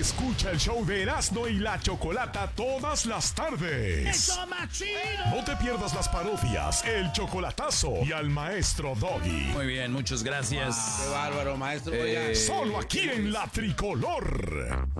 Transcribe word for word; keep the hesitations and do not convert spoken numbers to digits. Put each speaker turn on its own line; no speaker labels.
Escucha el show de Erasmo y la Chocolata todas las tardes.
¡Eso, más chido!
No te pierdas las parodias, el chocolatazo y al maestro Doggy.
Muy bien, muchas gracias.
Qué bárbaro, maestro.
Eh,
Solo aquí en La Tricolor.